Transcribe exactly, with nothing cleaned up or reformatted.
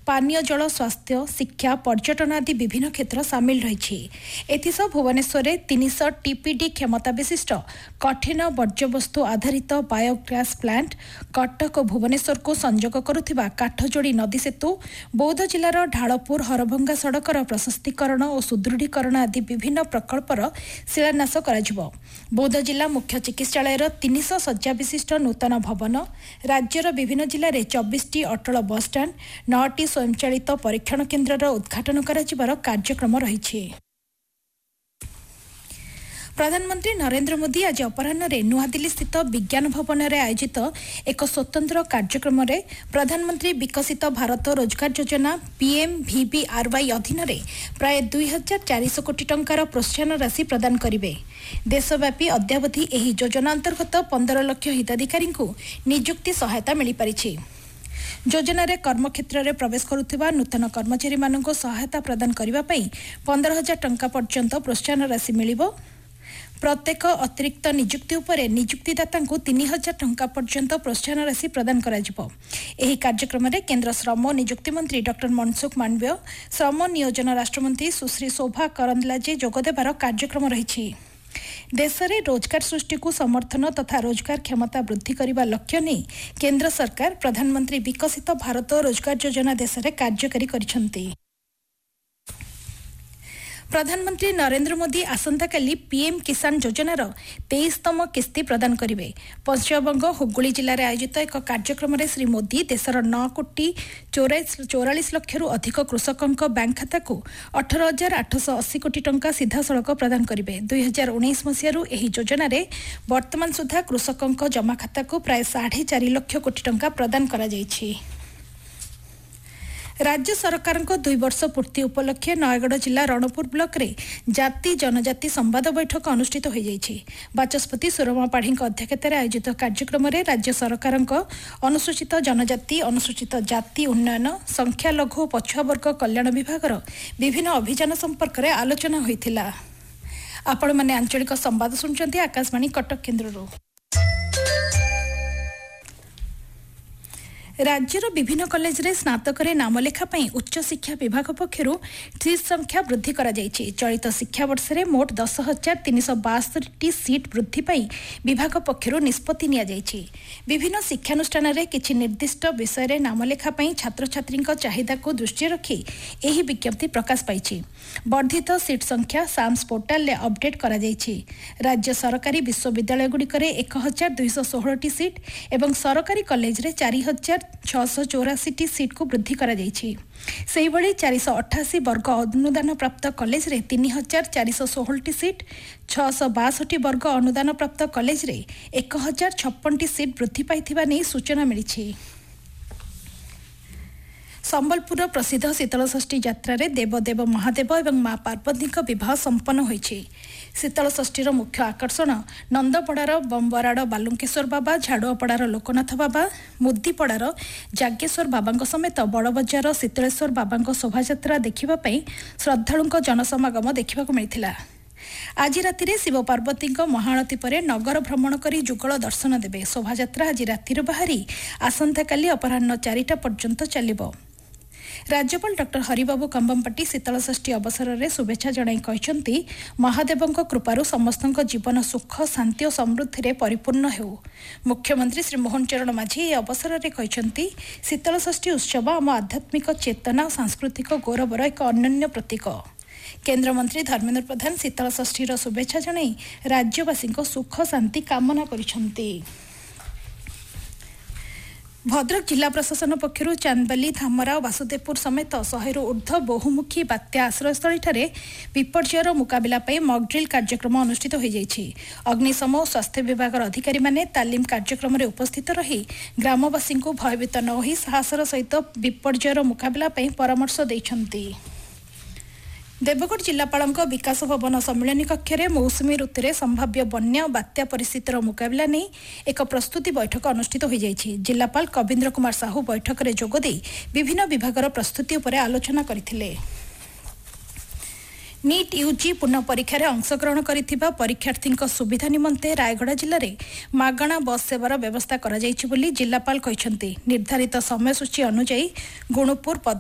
पानीय जल स्वास्थ्य शिक्षा पर्यटन आदि विभिन्न क्षेत्र सामिल रही। एथिसह भुवनेश्वर में तीन सौ टीपीडी क्षमता विशिष्ट कठिन वर्ज्यवस्तु आधारित बायोगैस प्लांट, कटक और भुवनेश्वर को संजोग करुथिबा काठजोड़ी नदी सेतु, बौद्ध जिलार ढालपुर हरभंगा सड़कर प्रशस्तीकरण और सुदृढ़ीकरण आदि विभिन्न प्रकल्पर शिलान्यास कराजिबो। बौद्ध जिला मुख्य चिकित्सालय तीन सौ शज्या विशिष्ट नूतन भवन, राज्यर विभिन्न जिले में चौबीस टी अटल बस स्टाण्ड, नौ टी स्वयंचालित परीक्षण केन्द्र उद्घाटन कराजिबार कार्यक्रम रही। प्रधानमंत्री नरेंद्र मोदी आज अपराह्न नुआदिल्ली स्थित विज्ञान भवन में आयोजित एक स्वतंत्र कार्यक्रम में प्रधानमंत्री विकसित भारत रोजगार योजना पीएम वीबीआरवाई अधीन प्राय दुई हजार चार सौ कोटी टंकार प्रोत्साहन राशि प्रदान करेंगे। देशव्यापी अद्यावधि एही योजना अंतर्गत पंद्रह लाख हिताधिकारी नियुक्ति सहायता मिल पारिछि। योजना रे कर्मक्षेत्र में प्रवेश करुथिबा नूतन कर्मचारी मानक सहायता प्रदान करने पंद्रह हजार टंका पर्यंत प्रोत्साहन राशि मिलिबो। प्रत्येक अतिरिक्त नियुक्ति उपरे नियुक्तिदाता को तीन हजार टंका पर्यंत प्रोत्साहन राशि प्रदान कराजिबो। एही कार्यक्रम में केंद्र श्रम नियुक्ति मंत्री डॉक्टर मनसुख मांडविय, श्रम नियोजन राष्ट्रमंत्री सुश्री शोभा करंदलाजे जोगदेबार कार्यक्रम रही। देश में रोजगार सृष्टि को समर्थन तथा रोजगार क्षमता वृद्धि करने लक्ष्य नहीं केंद्र सरकार प्रधानमंत्री विकसित भारत रोजगार योजना देश में कार्यकारी करिसेंती। प्रधानमंत्री नरेंद्र मोदी आसंताकाली पीएम किसान योजनार तेईसतम किस्ती प्रदान करेंगे। पश्चिमबंग हुगुली जिले में आयोजित एक कार्यक्रम में श्री मोदी देशर नौ कोटी चौरालीस लक्ष अधिक कृषकों बैंक खाता को अठारह हजार आठश अशी कोटी टंका सीधासलख प्रदान करेंगे। दुई हजार उन्नीस मसीह यह योजना वर्तमान सुधा कृषकों जमा खाता को प्राय साढ़े चार लक्ष कोटी टंका प्रदान करा जायछि। राज्य सरकार दुई वर्ष पूर्ति उपलक्षे नयगढ़ जिला रणपुर ब्लॉक रे जाति जनजाति संवाद बैठक अनुष्ठित हो जाइछि। बाचस्पति सुरमा पाढ़ी अध्यक्षतार आयोजित कार्यक्रम में राज्य सरकार अनुसूचित जनजाति अनुसूचित जाति उन्नयन संख्यालघु और पछुआवर्ग कल्याण विभाग विभिन्न अभियान संपर्क में आलोचना होइथिला। आपण माने आंचलिक संवाद सुनचंती आकाशवाणी कटक केन्द्ररू। राज्यर विभिन्न कॉलेज रे स्नातक नाम लेखा उच्च शिक्षा विभाग पक्षर सीट संख्या वृद्धि करा जायछि। चलित शिक्षा वर्ष में मोट दस हजार तीन सौ बास्तरी सीट वृद्धि पाई विभाग पक्षर निष्पत्ति निया जायछि। विभिन्न शिक्षानुष्ठान रे किछि निर्दिष्ट विषय रे नाम लेखा छात्र छात्री चाहिदा को दृष्टि रखी एही विज्ञप्ति प्रकाश पाइछि। वर्धित सीट संख्या साम्स पोर्टाल रे अपडेट करा जायछि। राज्य सरकारी विश्वविद्यालय गुड़िक एक हजार दुईश षोह टी सीट एवं सरकारी कॉलेज रे चार हजार छःश चौरासी टी सीट को वृद्धि करा जायछि। सेही भली चार सौ अठासी वर्ग अनुदान प्राप्त कॉलेज रे तीन हजार चार सौ सोलह टी सीट, छःश बासठ वर्ग अनुदान प्राप्त कॉलेज रे एक हजार छप्पन टी सीट वृद्धि पाइथिबा नै सूचना मिलिछि। संबलपुर प्रसिद्ध शीतलषष्ठी यात्रा रे देवदेव महादेव एवं मां पार्वती विवाह संपन्न होइछि। शीतलषष्ठीर मुख्य आकर्षण नंदपड़ार बम्बराड़ बालुंकेश्वर बाबा, झाड़ुआपड़ार लोकनाथ बाबा, मुद्दीपड़ार जागेश्वर बाबा समेत बड़बजार शीतलेश्वर बाबा शोभायात्रा देखा श्रद्धालुं जनसमागम देखा मिलता। आज राति शिव पार्वती महाआरती पर नगर भ्रमण कर जुगल दर्शन देवे। शोभायात्रा आज रातिर बाहरी आसंता काली अपराह्न चारिटा पर्यंत चलिबो। राज्यपाल डॉक्टर हरिबाबू कंबमपट्टी शीतलषष्ठी अवसर में शुभेच्छा जणाई कहते महादेव कृपारू समस्त जीवन सुख शांति और समृद्धि रे परिपूर्ण हो। मुख्यमंत्री श्री मोहन चरण माझी यह अवसर में कहते शीतलषष्ठी उत्सव आम आध्यात्मिक चेतना और सांस्कृतिक गौरवर एक अनन्य प्रतीक। केन्द्रमंत्री धर्मेन्द्र प्रधान शीतलषष्ठीर शुभेच्छा जणाई राज्यवासी सुख शांति कामना करिसेंती। भद्रक जिला प्रशासन पक्षर चांदबाली धामरा वासुदेवपुर समेत शहेरु ऊर्ध्व बहुमुखी बात्या आश्रयस्थली विपर्ययर मुकाबला मॉकड्रिल कार्यक्रम अनुष्ठित हो जाइछि। अग्निशम और स्वास्थ्य विभाग अधिकारी माने तालीम कार्यक्रम में उपस्थित रही ग्रामवासी को भयभीत न होई साहसर सहित विपर्ययर मुकाबला परामर्श दैछन्ति। देवगढ़ जिलापाल विकास भवन सम्मिलन कक्ष में मौसुमी ऋतु में संभाव्य बन्या बात्या परिस्थितिर मुकाबला नहीं एक प्रस्तुति बैठक अनुष्ठित हो जाइछि। जिलापाल कविंद्र कुमार साहू बैठक में जोगदे विभिन्न विभागर प्रस्तुति उपर आलोचना करथिले। नीट यूजी पुनः परीक्षा रे अंशग्रहण करिथिबा परीक्षार्थी सुविधा निमंते रायगढ़ जिले में मागणा बस सेवार व्यवस्था करा जाइछि बोली जिलापाल कहछन्ति। निर्धारित समयसूची अनुसार गुणुपुर